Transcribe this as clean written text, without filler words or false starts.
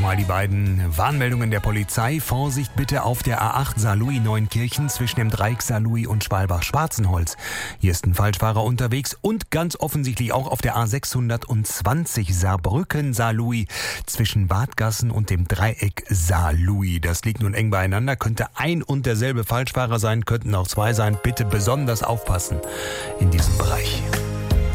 Nochmal die beiden Warnmeldungen der Polizei. Vorsicht bitte auf der A8 Saarlouis-Neunkirchen zwischen dem Dreieck Saarlouis und Schwalbach-Schwarzenholz. Hier ist ein Falschfahrer unterwegs und ganz offensichtlich auch auf der A620 Saarbrücken-Saarlouis zwischen Wadgassen und dem Dreieck Saarlouis. Das liegt nun eng beieinander, könnte ein und derselbe Falschfahrer sein, könnten auch zwei sein. Bitte besonders aufpassen in diesem Bereich.